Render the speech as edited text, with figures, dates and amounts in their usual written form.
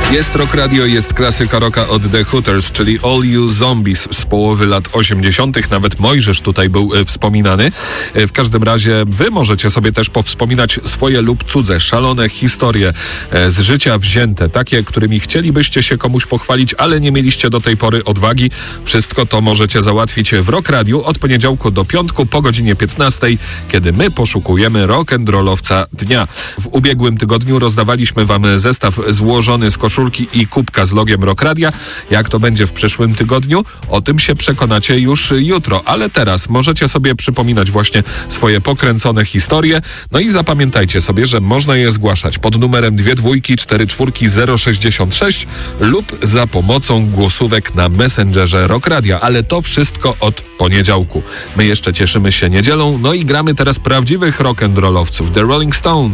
Jest Rock Radio, jest klasyka rocka od The Hooters, czyli All You Zombies z połowy lat 80. Nawet Mojżesz tutaj był wspominany. W każdym razie wy możecie sobie też powspominać swoje lub cudze, szalone historie z życia wzięte, takie, którymi chcielibyście się komuś pochwalić, ale nie mieliście do tej pory odwagi. Wszystko to możecie załatwić w Rock Radio od poniedziałku do piątku po godzinie 15, kiedy my poszukujemy rock'n'rollowca dnia. W ubiegłym tygodniu rozdawaliśmy wam zestaw złożony z koszulki i kubka z logiem Rock Radia. Jak to będzie w przyszłym tygodniu? O tym się przekonacie już jutro, ale teraz możecie sobie przypominać właśnie swoje pokręcone historie. No i zapamiętajcie sobie, że można je zgłaszać pod numerem 2244066 lub za pomocą głosówek na Messengerze Rock Radia, ale to wszystko od poniedziałku. My jeszcze cieszymy się niedzielą, no i gramy teraz prawdziwych rock'n'rollowców, The Rolling Stones.